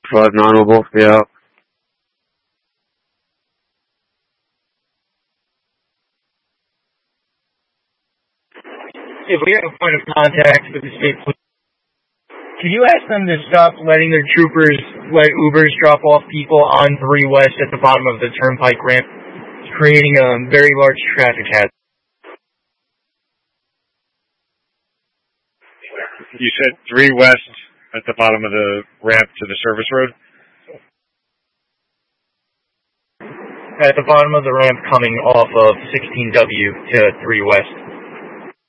5 9 yeah. If we have a point of contact with the state police, can you ask them to stop letting their troopers let Ubers drop off people on 3 West at the bottom of the turnpike ramp, creating a very large traffic hazard? You said 3 West at the bottom of the ramp to the service road? At the bottom of the ramp coming off of 16W to 3 West.